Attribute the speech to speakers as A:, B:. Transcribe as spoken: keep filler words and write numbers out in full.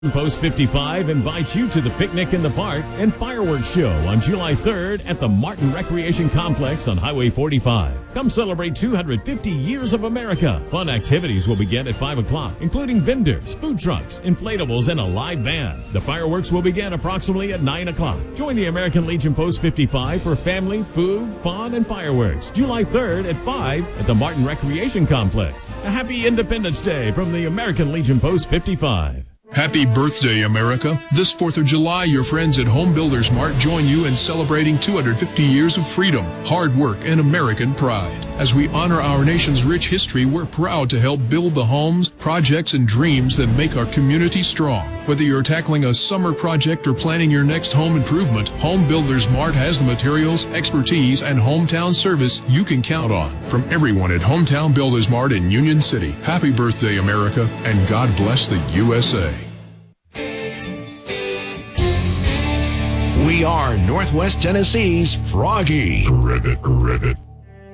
A: Post fifty-five invites you to the Picnic in the Park and Fireworks Show on July third at the Martin Recreation Complex on Highway forty-five. Come celebrate two hundred fifty years of America. Fun activities will begin at five o'clock, including vendors, food trucks, inflatables, and a live band. The fireworks will begin approximately at nine o'clock. Join the American Legion Post fifty-five for family, food, fun, and fireworks. July third at five at the Martin Recreation Complex. A happy Independence Day from the American Legion Post fifty-five.
B: Happy birthday, America. This fourth of July, your friends at Home Builders Mart join you in celebrating two hundred fifty years of freedom, hard work, and American pride. As we honor our nation's rich history, we're proud to help build the homes, projects, and dreams that make our community strong. Whether you're tackling a summer project or planning your next home improvement, Home Builders Mart has the materials, expertise, and hometown service you can count on. From everyone at Hometown Builders Mart in Union City, happy birthday, America, and God bless the U S A.
C: We are Northwest Tennessee's Froggy.
B: Ribbit, ribbit.